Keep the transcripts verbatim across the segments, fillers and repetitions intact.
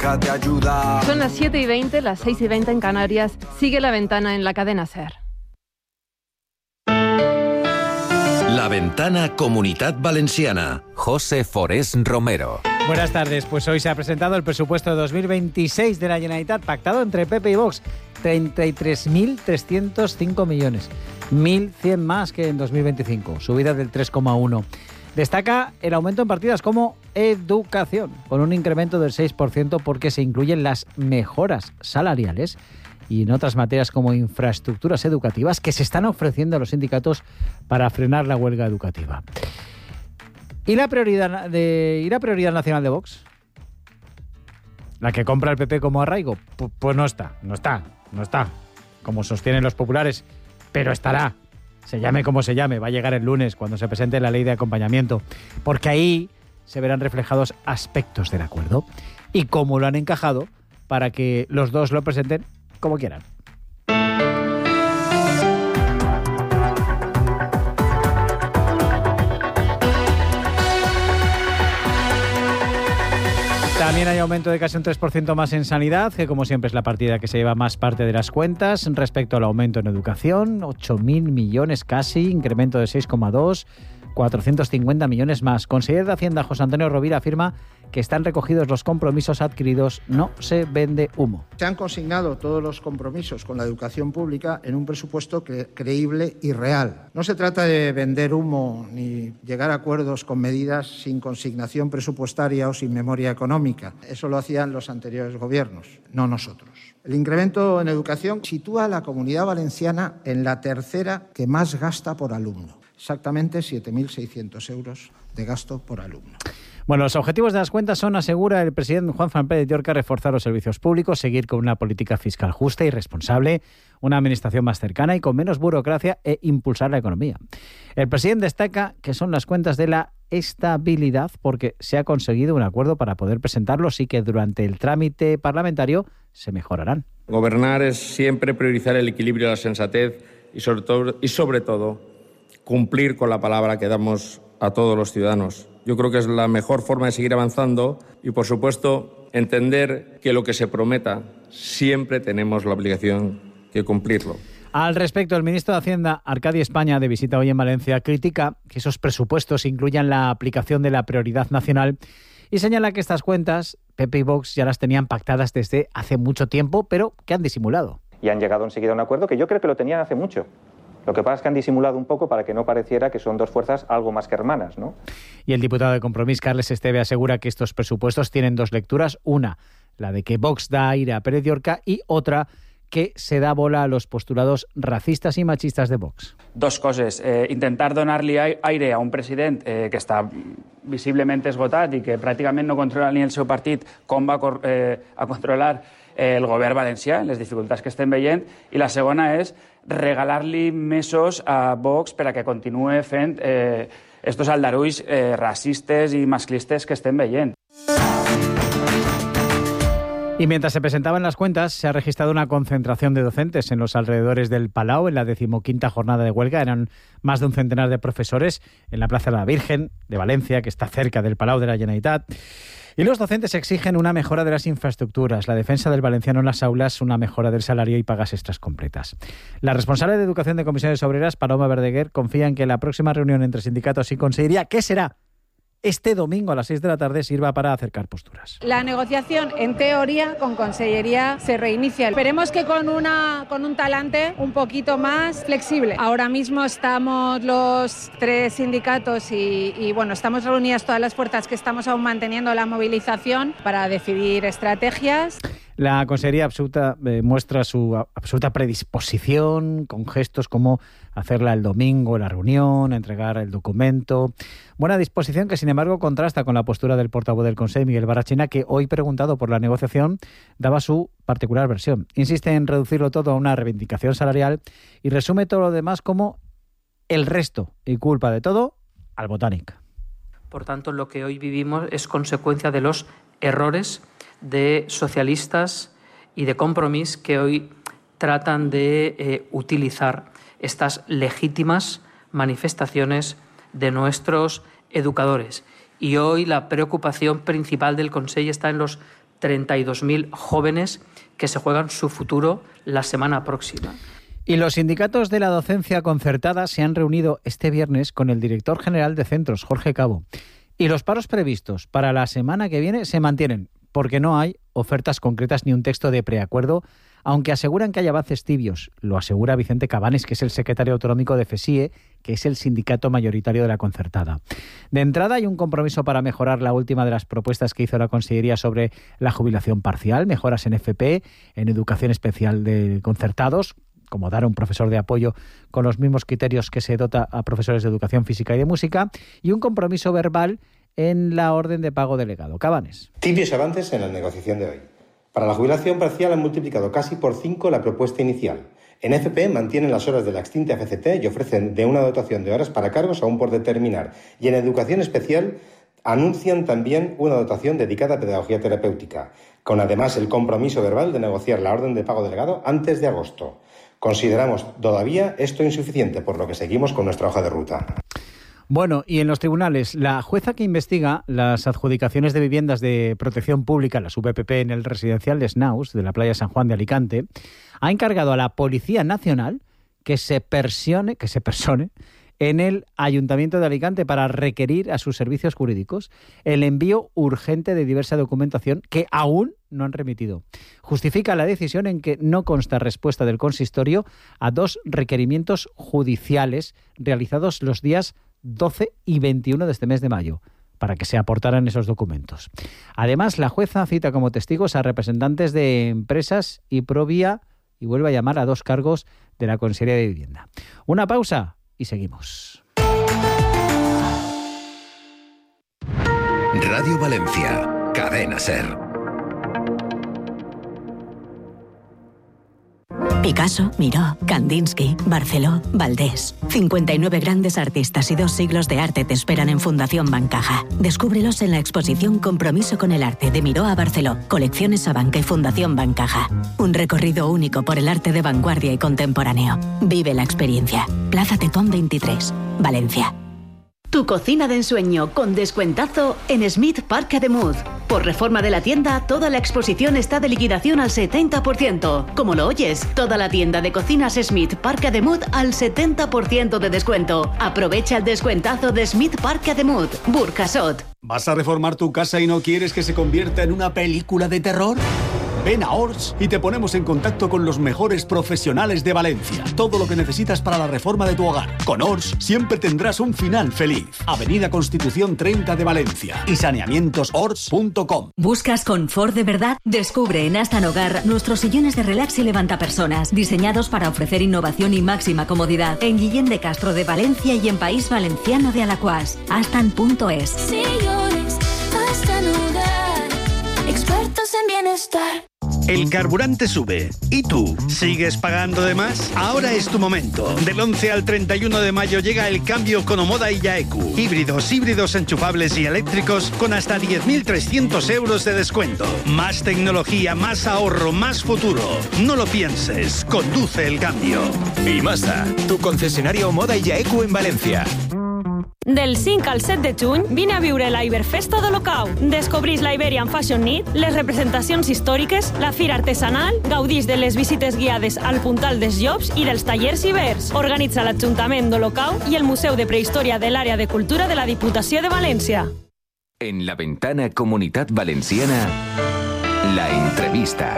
déjate ayudar. Son las siete y veinte, las seis y veinte en Canarias. Sigue La Ventana en la cadena SER. La Ventana Comunitat Valenciana. José Forés Romero. Buenas tardes, pues hoy se ha presentado el presupuesto de dos mil veintiséis de la Generalitat, pactado entre P P y Vox. treinta y tres mil trescientos cinco millones, mil cien más que en dos mil veinticinco, subida del tres coma uno. Destaca el aumento en partidas como educación, con un incremento del seis por ciento porque se incluyen las mejoras salariales y en otras materias como infraestructuras educativas que se están ofreciendo a los sindicatos para frenar la huelga educativa. ¿Y la prioridad, de, ¿y la prioridad nacional de Vox? ¿La que compra el P P como arraigo? Pues, pues no está, no está, no está, como sostienen los populares, pero estará. Se llame como se llame, va a llegar el lunes cuando se presente la ley de acompañamiento, porque ahí se verán reflejados aspectos del acuerdo y cómo lo han encajado para que los dos lo presenten como quieran. También hay aumento de casi un tres por ciento más en sanidad, que como siempre es la partida que se lleva más parte de las cuentas. Respecto al aumento en educación, ocho mil millones casi, incremento de seis coma dos, cuatrocientos cincuenta millones más. Consejero de Hacienda José Antonio Rovira afirma que están recogidos los compromisos adquiridos, no se vende humo. Se han consignado todos los compromisos con la educación pública en un presupuesto cre- creíble y real. No se trata de vender humo ni llegar a acuerdos con medidas sin consignación presupuestaria o sin memoria económica. Eso lo hacían los anteriores gobiernos, no nosotros. El incremento en educación sitúa a la Comunidad Valenciana en la tercera que más gasta por alumno. Exactamente siete mil seiscientos euros de gasto por alumno. Bueno, los objetivos de las cuentas son, asegura el presidente Juan Fran Pérez de Llorca, reforzar los servicios públicos, seguir con una política fiscal justa y responsable, una administración más cercana y con menos burocracia e impulsar la economía. El presidente destaca que son las cuentas de la estabilidad porque se ha conseguido un acuerdo para poder presentarlos y que durante el trámite parlamentario se mejorarán. Gobernar es siempre priorizar el equilibrio y la sensatez y sobre todo, y sobre todo cumplir con la palabra que damos a todos los ciudadanos. Yo creo que es la mejor forma de seguir avanzando y, por supuesto, entender que lo que se prometa siempre tenemos la obligación de cumplirlo. Al respecto, el ministro de Hacienda, Arcadi España, de visita hoy en Valencia, critica que esos presupuestos incluyan la aplicación de la prioridad nacional y señala que estas cuentas, P P y Vox, ya las tenían pactadas desde hace mucho tiempo, pero que han disimulado. Y han llegado enseguida a un acuerdo que yo creo que lo tenían hace mucho. Lo que pasa es que han disimulado un poco para que no pareciera que son dos fuerzas algo más que hermanas, ¿no? Y el diputado de Compromís, Carles Esteve, asegura que estos presupuestos tienen dos lecturas. Una, la de que Vox da aire a Pérez Llorca, y otra, que se da bola a los postulados racistas i machistas de Vox. Dos coses. Eh, intentar donar-li aire a un president eh, que està visiblement esgotat i que pràcticament no controla ni el seu partit com va eh, a controlar eh, el govern valencià, les dificultats que estem veient. I la segona és regalar-li mesos a Vox per a que continuï fent eh, estos aldarulls eh, racistes i masclistes que estem veient. Y mientras se presentaban las cuentas, se ha registrado una concentración de docentes en los alrededores del Palau en la decimoquinta jornada de huelga. Eran más de un centenar de profesores en la Plaza de la Virgen de Valencia, que está cerca del Palau de la Generalitat. Y los docentes exigen una mejora de las infraestructuras, la defensa del valenciano en las aulas, una mejora del salario y pagas extras completas. La responsable de Educación de Comisiones Obreras, Paloma Verdeguer, confía en que la próxima reunión entre sindicatos y consejería, que será este domingo a las seis de la tarde, sirva para acercar posturas. La negociación, en teoría, con Consellería se reinicia. Esperemos que con, una, con un talante un poquito más flexible. Ahora mismo estamos los tres sindicatos y, y bueno, estamos reunidas todas las fuerzas que estamos aún manteniendo la movilización para decidir estrategias. La Consejería absoluta, eh, muestra su absoluta predisposición con gestos como hacerla el domingo, la reunión, entregar el documento. Buena disposición que, sin embargo, contrasta con la postura del portavoz del Consejo, Miguel Barrachina, que hoy, preguntado por la negociación, daba su particular versión. Insiste en reducirlo todo a una reivindicación salarial y resume todo lo demás como el resto y culpa de todo al Botànic. Por tanto, lo que hoy vivimos es consecuencia de los errores de socialistas y de Compromís que hoy tratan de eh, utilizar estas legítimas manifestaciones de nuestros educadores. Y hoy la preocupación principal del Consejo está en los treinta y dos mil jóvenes que se juegan su futuro la semana próxima. Y los sindicatos de la docencia concertada se han reunido este viernes con el director general de centros, Jorge Cabo. Y los paros previstos para la semana que viene se mantienen, porque no hay ofertas concretas ni un texto de preacuerdo, aunque aseguran que hay avances tibios. Lo asegura Vicente Cabanes, que es el secretario autonómico de FESIE, que es el sindicato mayoritario de la concertada. De entrada hay un compromiso para mejorar la última de las propuestas que hizo la Consellería sobre la jubilación parcial, mejoras en F P, en educación especial de concertados, como dar a un profesor de apoyo con los mismos criterios que se dota a profesores de educación física y de música, y un compromiso verbal en la orden de pago delegado. Cabanes. Tibios avances en la negociación de hoy. Para la jubilación parcial han multiplicado casi por cinco la propuesta inicial. En F P mantienen las horas de la extinta F C T y ofrecen de una dotación de horas para cargos aún por determinar. Y en educación especial anuncian también una dotación dedicada a pedagogía terapéutica, con además el compromiso verbal de negociar la orden de pago delegado antes de agosto. Consideramos todavía esto insuficiente, por lo que seguimos con nuestra hoja de ruta. Bueno, y en los tribunales, la jueza que investiga las adjudicaciones de viviendas de protección pública, las V P P, en el residencial de Snaus, de la playa San Juan de Alicante, ha encargado a la Policía Nacional que se persone, que se persone en el Ayuntamiento de Alicante para requerir a sus servicios jurídicos el envío urgente de diversa documentación que aún no han remitido. Justifica la decisión en que no consta respuesta del consistorio a dos requerimientos judiciales realizados los días doce y veintiuno de este mes de mayo, para que se aportaran esos documentos. Además, la jueza cita como testigos a representantes de empresas y Provía y vuelve a llamar a dos cargos de la Consellería de Vivienda. Una pausa y seguimos. Radio Valencia, Cadena SER. Picasso, Miró, Kandinsky, Barceló, Valdés. cincuenta y nueve grandes artistas y dos siglos de arte te esperan en Fundación Bancaja. Descúbrelos en la exposición Compromiso con el arte de Miró a Barceló, Colecciones Abanca y Fundación Bancaja. Un recorrido único por el arte de vanguardia y contemporáneo. Vive la experiencia. Plaza Tetón veintitrés, Valencia. Tu cocina de ensueño con descuentazo en Smith Park Ademuz. Por reforma de la tienda, toda la exposición está de liquidación al setenta por ciento. Como lo oyes, toda la tienda de cocinas Smith Park Ademuz al setenta por ciento de descuento. Aprovecha el descuentazo de Smith Park Ademuz, Burjasot. ¿Vas a reformar tu casa y no quieres que se convierta en una película de terror? Ven a Ors y te ponemos en contacto con los mejores profesionales de Valencia. Todo lo que necesitas para la reforma de tu hogar. Con Ors siempre tendrás un final feliz. Avenida Constitución treinta de Valencia y saneamientos ors punto com. ¿Buscas confort de verdad? Descubre en Astan Hogar nuestros sillones de relax y levantapersonas, diseñados para ofrecer innovación y máxima comodidad. En Guillén de Castro de Valencia y en País Valenciano de Alacuás. astan punto es. Sillones Astan Hogar, expertos en bienestar. El carburante sube. ¿Y tú? ¿Sigues pagando de más? Ahora es tu momento. Del once al treinta y uno de mayo llega el cambio con Omoda y Yaeku. Híbridos, híbridos enchufables y eléctricos con hasta diez mil trescientos euros de descuento. Más tecnología, más ahorro, más futuro. No lo pienses. Conduce el cambio. Y Mazda, tu concesionario Omoda i Yaeku en València. Del cinc al set de juny, vine a viure la Iberfesta d'Olocau. Descobrís la Iberian Fashion Need, les representacions històriques, la fira artesanal, gaudís de les visites guiades al Puntal dels Llops i dels tallers Ibers. Organitza l'Ajuntament d'Olocau i el Museu de Prehistòria de l'Àrea de Cultura de la Diputació de València. En la ventana Comunitat Valenciana, la entrevista.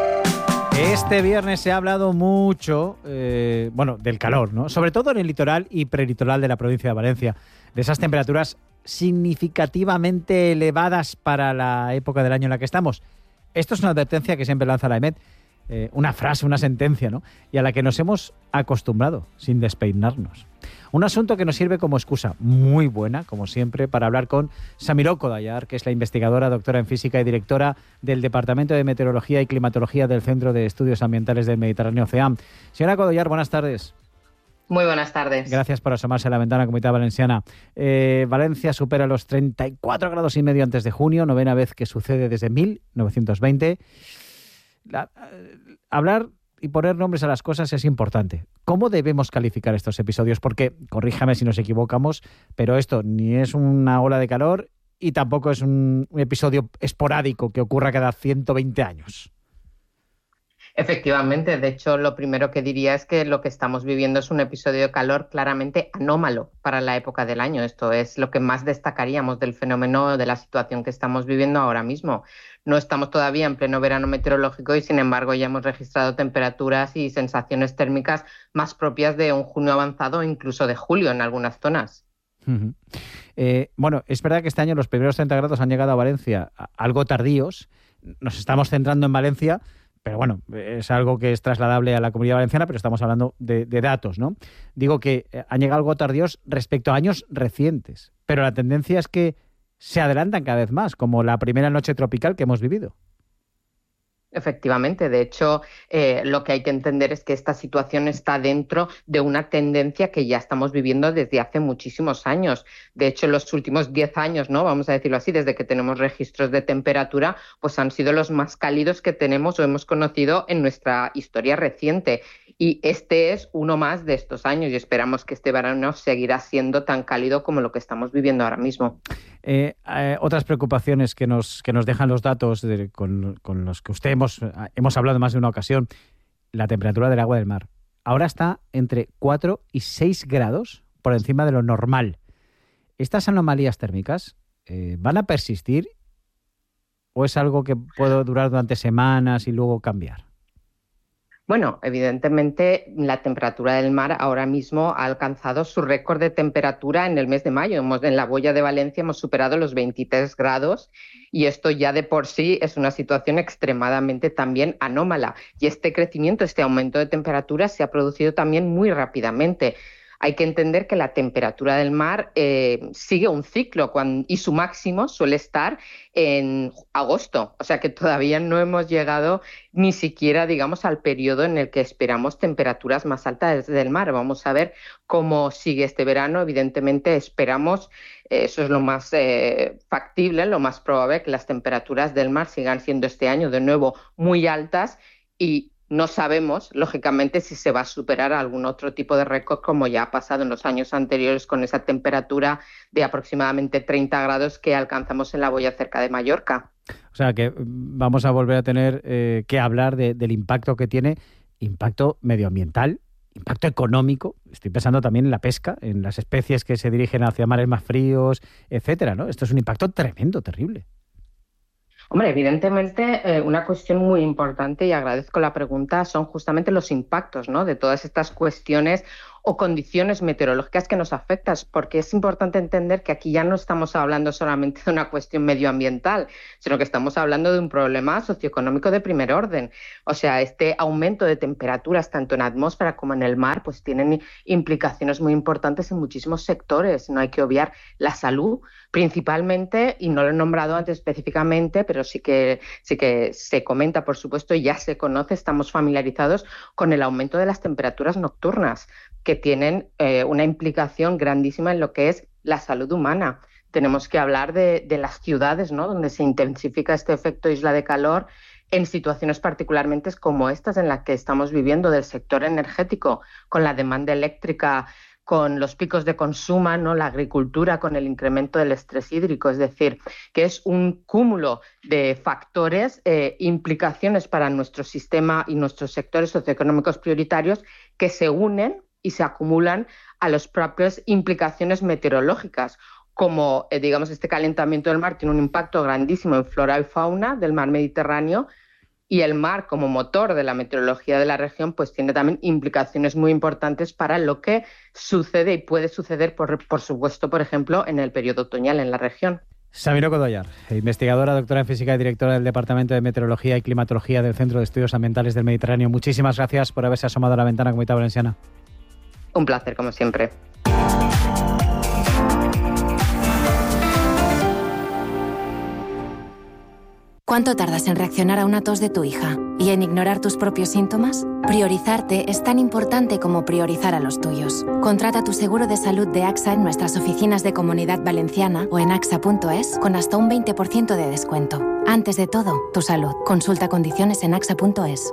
Este viernes se ha hablado mucho, eh, bueno, del calor, ¿no? Sobre todo en el litoral y prelitoral de la provincia de Valencia, de esas temperaturas significativamente elevadas para la época del año en la que estamos. Esto es una advertencia que siempre lanza la E M E T, eh, una frase, una sentencia, ¿no? Y a la que nos hemos acostumbrado, sin despeinarnos. Un asunto que nos sirve como excusa muy buena, como siempre, para hablar con Samiró Kodayar, que es la investigadora, doctora en física y directora del Departamento de Meteorología y Climatología del Centro de Estudios Ambientales del Mediterráneo, CEAM. Señora Kodayar, buenas tardes. Muy buenas tardes. Gracias por asomarse a la ventana Comunidad Valenciana. Eh, Valencia supera los treinta y cuatro grados y medio antes de junio, novena vez que sucede desde mil novecientos veinte. La, eh, hablar y poner nombres a las cosas es importante. ¿Cómo debemos calificar estos episodios? Porque, corríjame si nos equivocamos, pero esto ni es una ola de calor y tampoco es un, un episodio esporádico que ocurra cada ciento veinte años. Efectivamente, de hecho, lo primero que diría es que lo que estamos viviendo es un episodio de calor claramente anómalo para la época del año. Esto es lo que más destacaríamos del fenómeno, de la situación que estamos viviendo ahora mismo. No estamos todavía en pleno verano meteorológico y, sin embargo, ya hemos registrado temperaturas y sensaciones térmicas más propias de un junio avanzado o incluso de julio en algunas zonas. Uh-huh. Eh, bueno, es verdad que este año los primeros treinta grados han llegado a Valencia algo tardíos. Nos estamos centrando en Valencia, pero bueno, es algo que es trasladable a la Comunidad Valenciana, pero estamos hablando de, de datos, ¿no? Digo que han llegado algo tardíos respecto a años recientes, pero la tendencia es que se adelantan cada vez más, como la primera noche tropical que hemos vivido. Efectivamente, de hecho, eh, lo que hay que entender es que esta situación está dentro de una tendencia que ya estamos viviendo desde hace muchísimos años. De hecho, en los últimos diez años, ¿no? Vamos a decirlo así, desde que tenemos registros de temperatura, pues han sido los más cálidos que tenemos o hemos conocido en nuestra historia reciente. Y este es uno más de estos años y esperamos que este verano seguirá siendo tan cálido como lo que estamos viviendo ahora mismo. Eh, eh, otras preocupaciones que nos, que nos dejan los datos de, con, con los que usted hemos, hemos hablado más de una ocasión, la temperatura del agua del mar. Ahora está entre cuatro y seis grados por encima de lo normal. ¿Estas anomalías térmicas eh, van a persistir o es algo que puede durar durante semanas y luego cambiar? Bueno, evidentemente la temperatura del mar ahora mismo ha alcanzado su récord de temperatura en el mes de mayo. Hemos, en la boya de Valencia hemos superado los veintitrés grados y esto ya de por sí es una situación extremadamente también anómala. Y este crecimiento, este aumento de temperatura se ha producido también muy rápidamente. Hay que entender que la temperatura del mar eh, sigue un ciclo cuando, y su máximo suele estar en agosto. O sea que todavía no hemos llegado ni siquiera, digamos, al periodo en el que esperamos temperaturas más altas del mar. Vamos a ver cómo sigue este verano. Evidentemente esperamos, eh, eso es lo más eh, factible, lo más probable, que las temperaturas del mar sigan siendo este año de nuevo muy altas y no sabemos, lógicamente, si se va a superar algún otro tipo de récord como ya ha pasado en los años anteriores con esa temperatura de aproximadamente treinta grados que alcanzamos en la boya cerca de Mallorca. O sea que vamos a volver a tener eh, que hablar de, del impacto que tiene, impacto medioambiental, impacto económico. Estoy pensando también en la pesca, en las especies que se dirigen hacia mares más fríos, etcétera, ¿no? Esto es un impacto tremendo, terrible. Hombre, evidentemente eh, una cuestión muy importante, y agradezco la pregunta, son justamente los impactos, ¿no?, de todas estas cuestiones o condiciones meteorológicas que nos afectan, porque es importante entender que aquí ya no estamos hablando solamente de una cuestión medioambiental, sino que estamos hablando de un problema socioeconómico de primer orden. O sea, este aumento de temperaturas tanto en atmósfera como en el mar pues tienen implicaciones muy importantes en muchísimos sectores. No hay que obviar la salud, principalmente, y no lo he nombrado antes específicamente, pero sí que, sí que se comenta, por supuesto, y ya se conoce, estamos familiarizados con el aumento de las temperaturas nocturnas, que tienen eh, una implicación grandísima en lo que es la salud humana. Tenemos que hablar de, de las ciudades, ¿no?, donde se intensifica este efecto isla de calor en situaciones particularmente como estas en las que estamos viviendo del sector energético, con la demanda eléctrica, con los picos de consumo, ¿no?, la agricultura, con el incremento del estrés hídrico. Es decir, que es un cúmulo de factores, eh, implicaciones para nuestro sistema y nuestros sectores socioeconómicos prioritarios que se unen y se acumulan a las propias implicaciones meteorológicas, como eh, digamos este calentamiento del mar tiene un impacto grandísimo en flora y fauna del mar Mediterráneo, y el mar como motor de la meteorología de la región pues tiene también implicaciones muy importantes para lo que sucede y puede suceder, por, por supuesto, por ejemplo, en el periodo otoñal en la región. Samira Codollar, investigadora, doctora en física y directora del Departamento de Meteorología y Climatología del Centro de Estudios Ambientales del Mediterráneo. Muchísimas gracias por haberse asomado a la ventana Comunidad Valenciana. Un placer, como siempre. ¿Cuánto tardas en reaccionar a una tos de tu hija y en ignorar tus propios síntomas? Priorizarte es tan importante como priorizar a los tuyos. Contrata tu seguro de salud de AXA en nuestras oficinas de Comunidad Valenciana o en axa punto es con hasta un veinte por ciento de descuento. Antes de todo, tu salud. Consulta condiciones en axa punto es.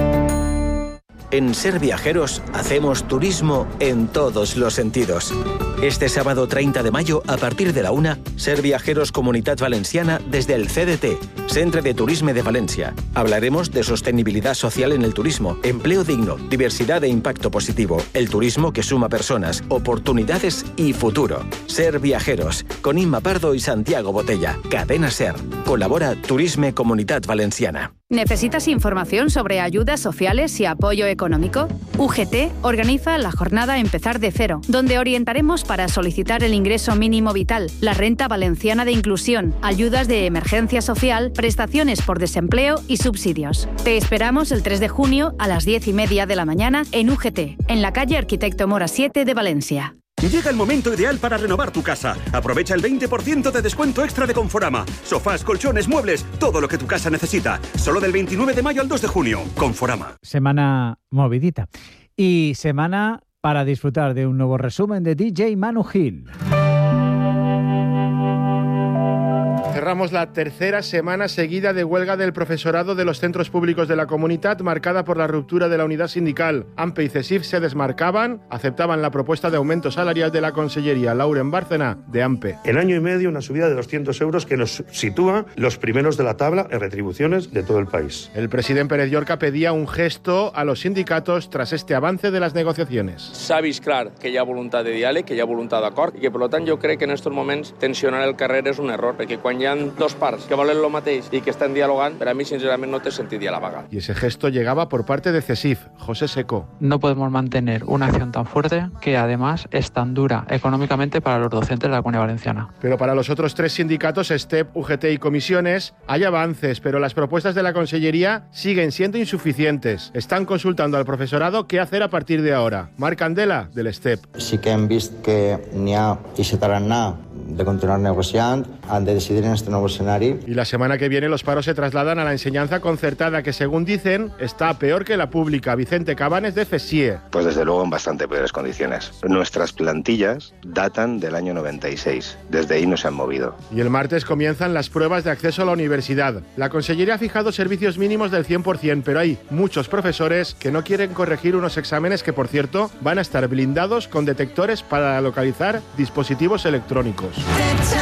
En Ser Viajeros hacemos turismo en todos los sentidos. Este sábado treinta de mayo, a partir de la una, Ser Viajeros Comunitat Valenciana desde el C D T, Centre de Turisme de Valencia. Hablaremos de sostenibilidad social en el turismo, empleo digno, diversidad e impacto positivo, el turismo que suma personas, oportunidades y futuro. Ser Viajeros, con Inma Pardo y Santiago Botella. Cadena Ser. Colabora Turisme Comunitat Valenciana. ¿Necesitas información sobre ayudas sociales y apoyo económico? U G T organiza la jornada Empezar de Cero, donde orientaremos para solicitar el ingreso mínimo vital, la renta valenciana de inclusión, ayudas de emergencia social, prestaciones por desempleo y subsidios. Te esperamos el tres de junio a las diez y media de la mañana en U G T, en la calle Arquitecto Mora siete de Valencia. Llega el momento ideal para renovar tu casa. Aprovecha el veinte por ciento de descuento extra de Conforama. Sofás, colchones, muebles, todo lo que tu casa necesita. Solo del veintinueve de mayo al dos de junio. Conforama. Semana movidita. Y semana para disfrutar de un nuevo resumen de D J Manu Gil. Cerramos la tercera semana seguida de huelga del profesorado de los centros públicos de la comunidad, marcada por la ruptura de la unidad sindical. AMPE y CESIF se desmarcaban, aceptaban la propuesta de aumento salarial de la Consellería. Lauren Bárcena, de AMPE. En año y medio, una subida de doscientos euros que nos sitúa los primeros de la tabla en retribuciones de todo el país. El presidente Pérez Llorca pedía un gesto a los sindicatos tras este avance de las negociaciones. S'ha vist clar que hi ha voluntat de diàleg, que hi ha voluntat d'acord i que, per tant, jo crec que en aquests moments tensionar el carrer és un error, perquè quan hi ha dos parts que volen lo mateix y que están dialogando, pero a mí sinceramente no te sentí dialogar. Y ese gesto llegaba por parte de CESIF, José Seco. No podemos mantener una acción tan fuerte que además es tan dura económicamente para los docentes de la Comunidad Valenciana. Pero para los otros tres sindicatos, STEP, U G T y comisiones, hay avances, pero las propuestas de la Consellería siguen siendo insuficientes. Están consultando al profesorado qué hacer a partir de ahora. Marc Candela, del STEP. Sí que hem vist que n'hi ha i se tarannà de continuar negociant, han de decidir en este nuevo escenario. Y la semana que viene los paros se trasladan a la enseñanza concertada, que según dicen está peor que la pública. Vicente Cabanes, de FESIE. Pues desde luego en bastante peores condiciones. Nuestras plantillas datan del año noventa y seis. Desde ahí no se han movido. Y el martes comienzan las pruebas de acceso a la universidad. La Consellería ha fijado servicios mínimos del cien por ciento, pero hay muchos profesores que no quieren corregir unos exámenes que, por cierto, van a estar blindados con detectores para localizar dispositivos electrónicos.